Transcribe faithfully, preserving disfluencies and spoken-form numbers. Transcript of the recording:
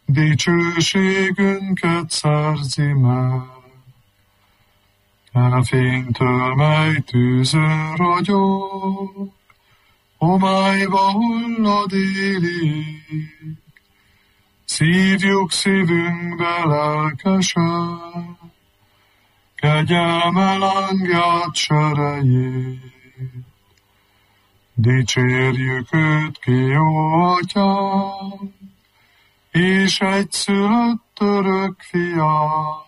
dicsőségünket szerzi meg. E fénytől, mely tűzön ragyog, homályba hullad élik, szívjuk szívünkbe lelkesen, kegyelme lángját serejét. Dicsérjük őt ki, jó Atyám, és egyszülött örök fiát,